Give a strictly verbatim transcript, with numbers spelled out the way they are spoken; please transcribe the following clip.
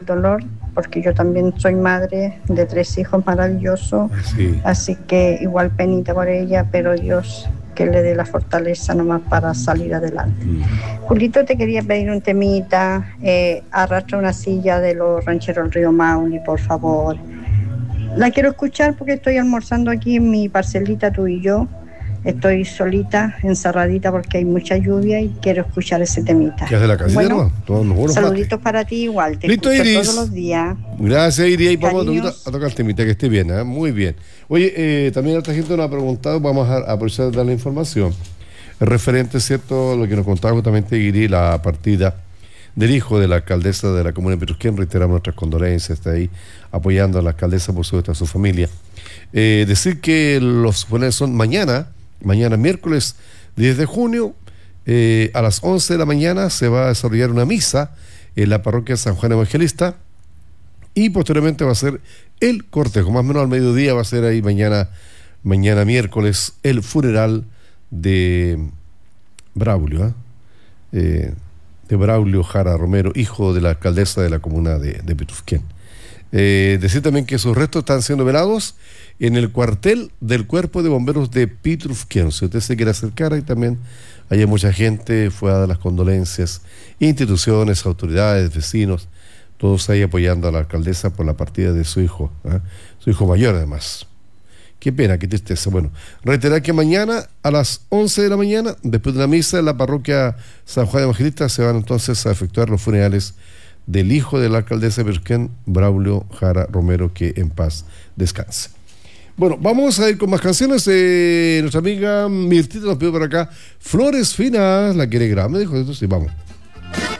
dolor, porque yo también soy madre de tres hijos maravillosos, Sí. así que igual penita por ella, pero Dios que le dé la fortaleza nomás para salir adelante. Mm. Julito, te quería pedir un temita, eh, arrastra una silla de los rancheros del río Maule, por favor. La quiero escuchar porque estoy almorzando aquí en mi parcelita, tú y yo. Estoy solita, encerradita porque hay mucha lluvia y quiero escuchar ese temita. ¿Qué hace la casita, Bueno, hermano? Tomando buenos saluditos mates. para ti igual, te Listo, escucho Iris. todos los días. Gracias, Iris. Ahí vamos a tocar, Cariños. a tocar el temita, que esté bien, ¿eh? Muy bien. Oye, eh, también otra gente nos ha preguntado, vamos a, a aprovechar de dar la información. Referente, ¿cierto?, lo que nos contaba justamente Iris, la partida del hijo de la alcaldesa de la comuna de Petrusquén. Reiteramos nuestras condolencias, está ahí apoyando a la alcaldesa, por supuesto, a su familia. Eh, decir que los funerales son mañana, mañana miércoles diez de junio, eh, a las once de la mañana se va a desarrollar una misa en la parroquia San Juan Evangelista y posteriormente va a ser el cortejo, más o menos al mediodía va a ser ahí mañana, mañana miércoles, el funeral de Braulio, ¿eh? Eh, de Braulio Jara Romero, hijo de la alcaldesa de la comuna de, de Petrusquén. Eh, decir también que sus restos están siendo velados en el cuartel del Cuerpo de Bomberos de Petrusquén. Si usted se quiere acercar, ahí también hay mucha gente, fue a dar las condolencias, instituciones, autoridades, vecinos, todos ahí apoyando a la alcaldesa por la partida de su hijo, ¿eh? Su hijo mayor además. Qué pena, qué tristeza. Bueno, reiterar que mañana a las once de la mañana, después de la misa en la parroquia San Juan Evangelista, se van entonces a efectuar los funerales del hijo de la alcaldesa de Petrusquén, Braulio Jara Romero, que en paz descanse. Bueno, vamos a ir con más canciones. Eh, nuestra amiga Mirtita nos pidió por acá Flores Finas, la quiere grande, dijo, entonces sí, vamos.